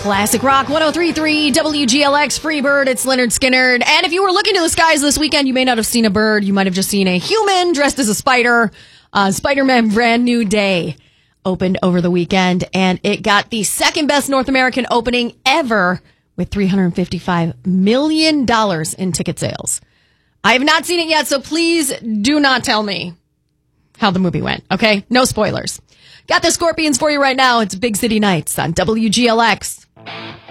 Classic Rock 103.3 WGLX Freebird. It's Leonard Skinner. And if you were looking to the skies this weekend, you may not have seen a bird. You might have just seen a human dressed as a spider. Spider-Man Brand New Day opened over the weekend, and it got the second best North American opening ever with $355 million in ticket sales. I have not seen it yet, so please do not tell me how the movie went, okay? No spoilers. Got the Scorpions for you right now. It's Big City Nights on WGLX.